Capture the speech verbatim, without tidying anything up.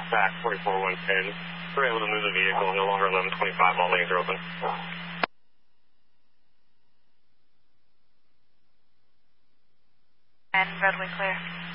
back forty-four one ten. We're able to move the vehicle, no longer eleven twenty-five, all lanes are open. And roadway clear.